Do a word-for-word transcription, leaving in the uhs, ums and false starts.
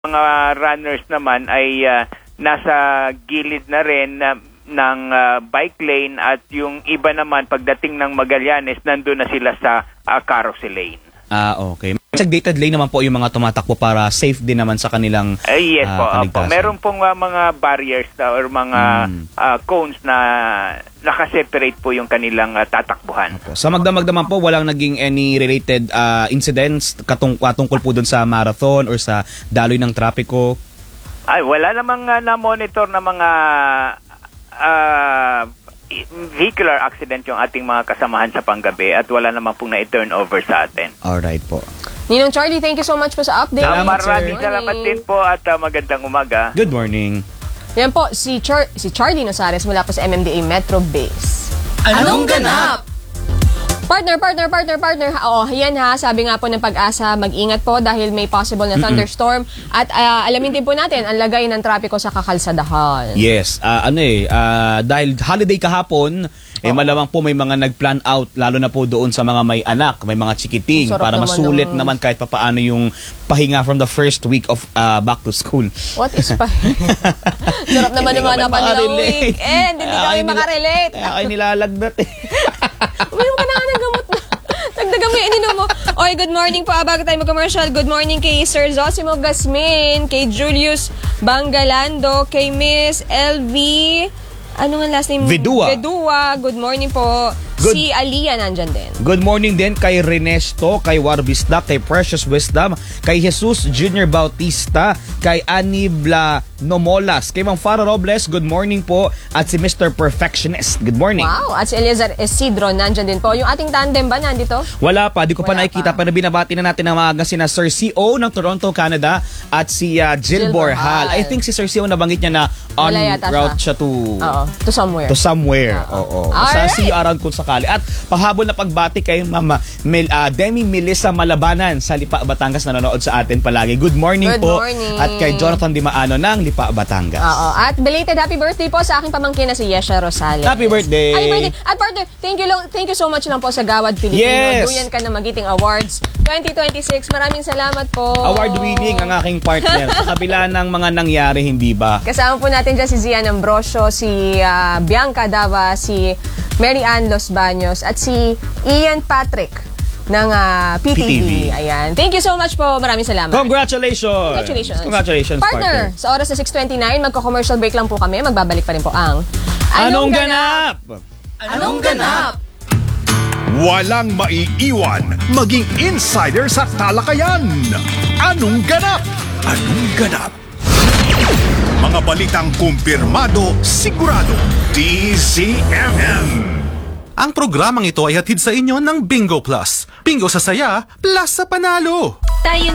Mga runners naman ay uh, nasa gilid na rin uh, ng uh, bike lane at yung iba naman pagdating ng Magallanes nandun na sila sa uh, carousel lane. Ah, okay. Designated lane naman po yung mga tumatakbo para safe din naman sa kanilang uh, yes uh, po, kaligtasan. Opo. Meron pong uh, mga barriers uh, or mga mm. uh, cones na nakaseparate po yung kanilang uh, tatakbuhan. Opo. Sa magdamag naman po, walang naging any related uh, incidents katung katungkol po dun sa marathon or sa daloy ng trapiko? Ay, wala namang uh, na-monitor na mga uh, vehicular accident yung ating mga kasamahan sa panggabi at wala namang pong na-turn over sa atin. Alright po. Ninong Charlie, thank you so much po sa update. Uh, maraming salamat din po at uh, magandang umaga. Good morning. Yan po, si, Char si Charlie Nosares mula po sa M M D A Metro Base. Anong ganap? Partner, partner, partner, partner. Oo, yan ha. Sabi nga po ng Pag-asa, mag-ingat po dahil may possible na thunderstorm. At uh, alamin din po natin ang lagay ng trapiko sa kakalsadahan. Yes, uh, ano eh, uh, dahil holiday kahapon, eh malamang po may mga nag-plan out, lalo na po doon sa mga may anak, may mga chikiting, Sarap para naman masulit naman. naman kahit papaano yung pahinga from the first week of uh, back to school. What is pa? Sarap naman naman na panilang weekend. Hindi kami makarelate. Kaya kayo nilalagnat eh. Uminom ka na nga ng gamot na. Nagdagang mo yung ininom mo. Oy, good morning po. Bago tayo mag-commercial, good morning kay Sir Zosimo Gasmin, kay Julius Bangalando, kay Miss L V, ano nga last name? Vedua. Vedua. Good morning po. Good. Si Aliyah nandyan din. Good morning din kay Renesto, kay Warbisda, kay Precious Wisdom, kay Jesus Junior Bautista, kay Anibla Nomolas, kay Mang Faro Robles, good morning po, at si Mister Perfectionist, good morning. Wow, at si Eliezer Isidro nandyan din po. Yung ating tandem ba nandito? Wala pa, di ko pa Wala nakikita, pa. pero binabati na natin ang mga sina Sir C O ng Toronto, Canada, at si uh, Jill, Jill Borhal. Borhal. I think si Sir C O nabanggit niya na on Wala yata route siya to... Oo, to somewhere. To somewhere. Oo. Basta Alright. see you around kung sakali. At pahabol na pagbati kay Mama Mel, uh, Demi Melissa Malabanan sa Lipa, Batangas nanonood sa atin palagi. Good morning Good po. morning. At kay Jonathan Dimaano ng Lipa, Batangas. Oo. At belated happy birthday po sa aking pamangkin na si Yesha Rosales. Happy birthday. Happy birthday. At partner, thank you, lo- thank you so much lang po sa Gawad Pilipino. Yes. Duyan ka na Magiting Awards twenty twenty-six. Maraming salamat po. Award winning ang aking partner. Sa kabila ng mga nangyari, hindi ba? Kasama po natin dyan si Zian Ambrosio, si uh, Bianca Dava, si Mary Ann Los Baños, at si Ian Patrick ng uh, P T V. P T V. Ayan. Thank you so much po. Maraming salamat. Congratulations! Congratulations. Congratulations, partner. Partner, sa oras na six twenty-nine, magko-commercial break lang po kami. Magbabalik pa rin po ang Anong ganap? Anong ganap? Walang maiiwan, maging insider sa talakayan. Anong ganap? Anong ganap? Mga balitang kumpirmado, sigurado. D Z M M. Ang programang ito ay hatid sa inyo ng Bingo Plus. Bingo sa saya, plus sa panalo. Tayo